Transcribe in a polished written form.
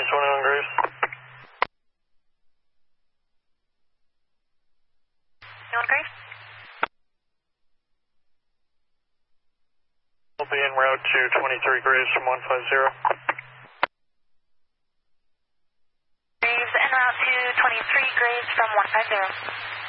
21 Graves. Graves? We'll be en route to 23 Graves from 150. Graves en route to 23 Graves from 150.